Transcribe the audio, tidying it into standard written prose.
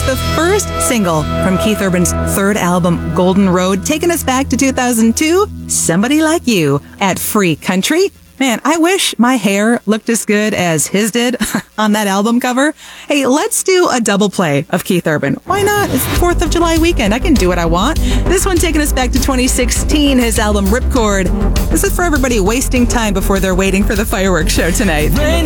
the first single from Keith Urban's third album, Golden Road, taking us back to 2002, Somebody Like You at Free Country. Man, I wish my hair looked as good as his did on that album cover. Hey, let's do a double play of Keith Urban. Why not? It's the 4th of July weekend. I can do what I want. This one taking us back to 2016, his album Ripcord. This is for everybody wasting time before they're waiting for the fireworks show tonight.